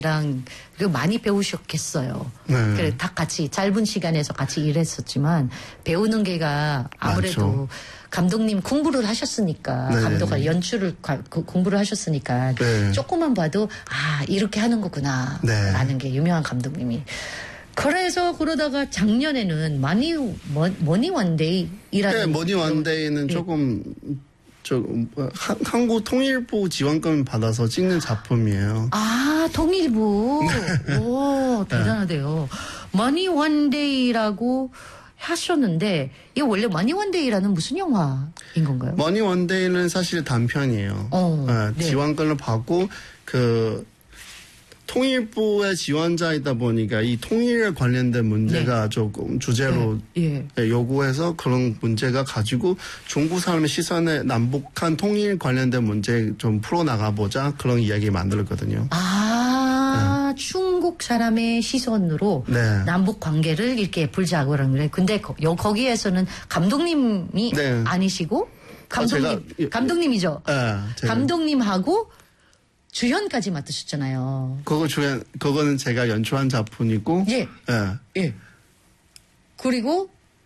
랑 많이 배우셨겠어요. 네. 그래 다 같이 짧은 시간에서 같이 일했었지만 배우는 게가 아무래도 맞죠. 감독님 공부를 하셨으니까 네. 감독과 연출을 공부를 하셨으니까 네. 조금만 봐도 아 이렇게 하는 거구나 네. 라는 게 유명한 감독님이. 그래서 그러다가 작년에는 머니 원데이라는 네, 머니 원데이는 예. 조금 한국 통일부 지원금 받아서 찍는 작품이에요. 아, 통일부. 오, 대단하대요. 머니 원데이라고 하셨는데, 이게 원래 머니 원데이라는 무슨 영화인 건가요? 머니 원데이는 사실 단편이에요. 네. 지원금을 받고 통일부의 지원자이다 보니까 이 통일에 관련된 문제가 조금 주제로 요구해서 그런 문제가 가지고 중국 사람의 시선에 남북한 통일 관련된 문제 좀 풀어나가보자 그런 이야기 만들었거든요. 아, 중국 사람의 시선으로 네. 남북 관계를 이렇게 풀자고 그러는 거예요. 근데 거기에서는 감독님이 네. 아니시고 감독님이죠. 제가. 감독님하고 주연까지 맡으셨잖아요. 그거는 제가 연출한 작품이고. 예. 예. 그리고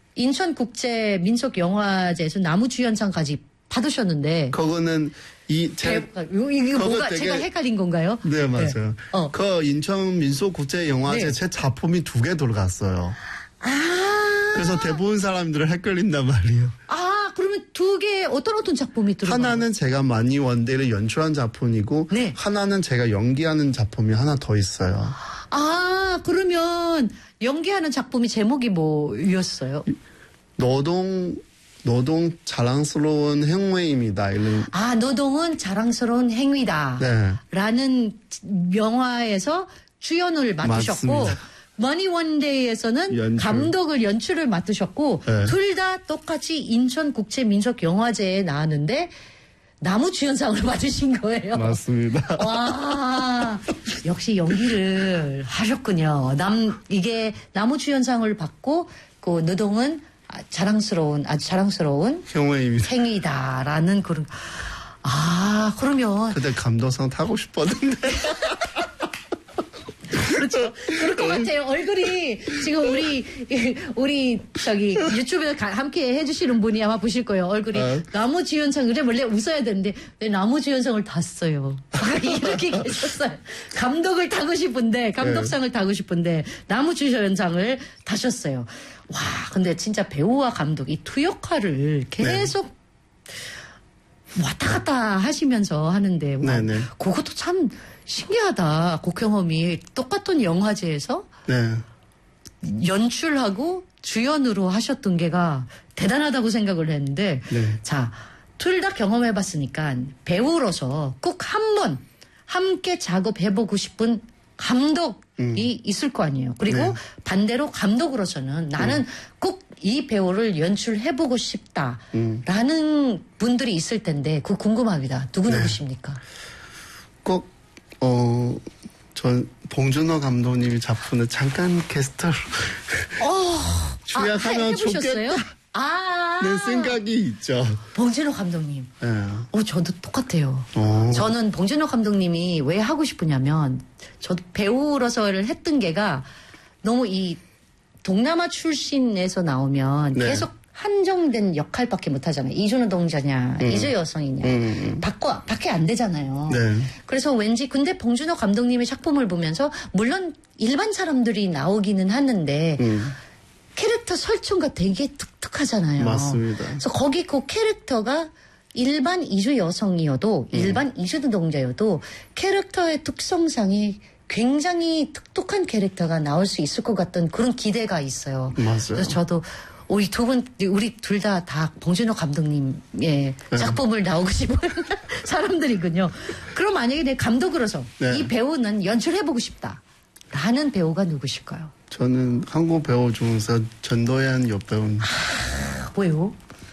인천국제민속영화제에서 나무주연상까지 받으셨는데. 그거는 이거 뭐가 되게, 제가 헷갈린 건가요? 네, 맞아요. 네. 그 인천민속국제영화제 네. 제 작품이 2개 들어갔어요. 아. 그래서 대부분 사람들은 헷갈린단 말이에요. 아, 그러면 2개 어떤 작품이 들어가요? 하나는 제가 머니 원데이를 연출한 작품이고 네. 하나는 제가 연기하는 작품이 하나 더 있어요. 아, 그러면 연기하는 작품이 제목이 뭐였어요? 노동 자랑스러운 행위입니다. 아, 노동은 자랑스러운 행위다. 네. 라는 영화에서 주연을 맡으셨고 맞습니다. 머니 원데이에서는 감독을 연출을 맡으셨고 네. 둘 다 똑같이 인천국제민속영화제에 나왔는데 나무주연상을 받으신 거예요. 맞습니다. 와, 역시 연기를 하셨군요. 이게 나무주연상을 받고 그 노동은 아주 자랑스러운 행위다라는 그런. 아, 그러면. 그때 감독상 타고 싶었는데. 그렇죠. 그럴 것 같아요. 얼굴이 지금 우리 유튜브에 함께 해주시는 분이 아마 보실 거예요. 얼굴이 나무주연상 그래 원래 웃어야 되는데 왜 나무주연상을 탔어요. 이렇게 계셨어요. 감독을 타고 싶은데 감독상을 타고 싶은데 나무주연상을 타셨어요. 와, 근데 진짜 배우와 감독 이 두 역할을 계속 왔다 갔다 하시면서 하는데 와, 그것도 참 신기하다. 그 경험이 똑같은 영화제에서 연출하고 주연으로 하셨던 게가 대단하다고 생각을 했는데 자, 둘 다 경험해봤으니까 배우로서 꼭 한 번 함께 작업해보고 싶은 감독이 있을 거 아니에요. 그리고 반대로 감독으로서는 나는 꼭 이 배우를 연출해보고 싶다라는 분들이 있을 텐데 그거 궁금합니다. 누구십니까? 꼭 전 봉준호 감독님의 작품을 잠깐 게스트로 출연하면 좋겠다. 내 생각이 있죠. 봉준호 감독님. 저도 똑같아요. 저는 봉준호 감독님이 왜 하고 싶으냐면 저도 배우로서를 했던 게가 너무 이 동남아 출신에서 나오면 계속 한정된 역할밖에 못하잖아요. 이주는 동자냐, 이주 여성이냐, 밖에 안 되잖아요. 그래서 왠지 근데 봉준호 감독님의 작품을 보면서 물론 일반 사람들이 나오기는 하는데 캐릭터 설정가 되게 독특하잖아요. 맞습니다. 그래서 거기 그 캐릭터가 일반 이주 여성이어도 일반 이주 노동자여도 캐릭터의 특성상이 굉장히 독특한 캐릭터가 나올 수 있을 것 같던 그런 기대가 있어요. 맞아요. 그래서 저도 우리 둘 다 봉준호 감독님의 작품을 나오고 싶은 사람들이군요. 그럼 만약에 내 감독으로서 이 배우는 연출해보고 싶다. 라는 배우가 누구실까요? 저는 한국 배우 중에서 전도연 여배우입니다. 왜요?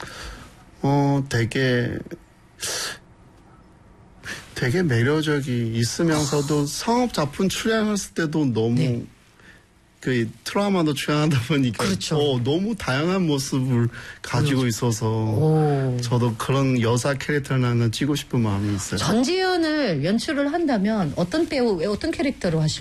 되게 매력적이 있으면서도 상업 작품 출연했을 때도 너무 그 트라우마도 취하다 보니까 그렇죠. 너무 다양한 모습을 가지고 있어서 저도 그런 여자 캐릭터를 하나 찍고 싶은 마음이 있어요. 전지현을 연출을 한다면 어떤 배우, 어떤 캐릭터로 하실